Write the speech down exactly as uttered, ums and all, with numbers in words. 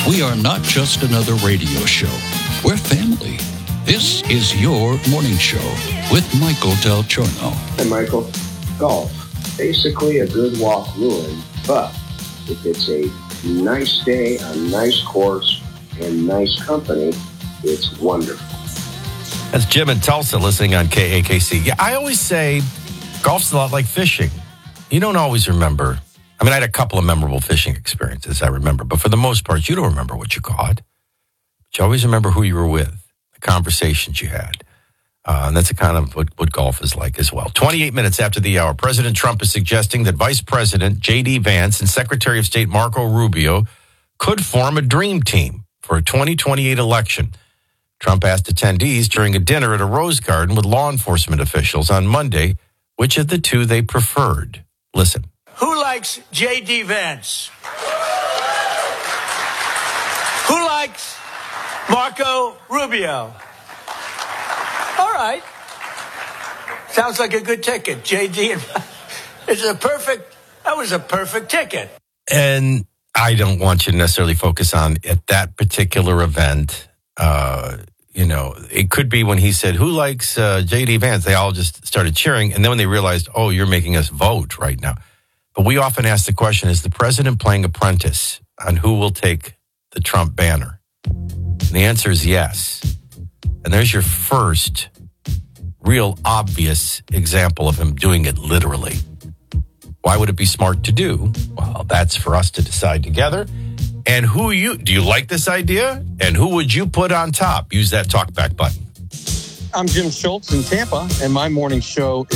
We are not just another radio show. We're family. This is your morning show with Michael Del Giorno. Hey, Michael. Golf. Basically a good walk ruined, but if it's a nice day, a nice course, and nice company, it's wonderful. That's Jim in Tulsa listening on K A K C. Yeah, I always say golf's a lot like fishing. You don't always remember. I mean, I had a couple of memorable fishing experiences, I remember. But for the most part, you don't remember what you caught. But you always remember who you were with, the conversations you had. Uh, and that's a kind of what, what golf is like as well. twenty-eight minutes after the hour, President Trump is suggesting that Vice President J D. Vance and Secretary of State Marco Rubio could form a dream team for a twenty twenty-eight election. Trump asked attendees during a dinner at a Rose Garden with law enforcement officials on Monday which of the two they preferred. Listen. Who likes J D. Vance? Who likes Marco Rubio? All right. Sounds like a good ticket. J D. and It's a perfect, that was a perfect ticket. And I don't want you to necessarily focus on at that particular event. Uh, you know, it could be when he said, who likes uh, J D. Vance? They all just started cheering. And then when they realized, oh, you're making us vote right now. But we often ask the question, is the president playing apprentice on who will take the Trump banner? And the answer is yes. And there's your first real obvious example of him doing it literally. Why would it be smart to do? Well, that's for us to decide together. And who you, do you like this idea? And who would you put on top? Use that talkback button. I'm Jim Schultz in Tampa, and my morning show is